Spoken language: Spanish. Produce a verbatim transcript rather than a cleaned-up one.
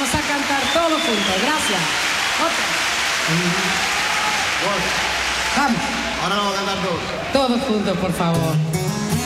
vamos a cantar todos juntos. Gracias. Otra. Vamos. Ahora lo vamos a cantar todos. Todos juntos, por favor.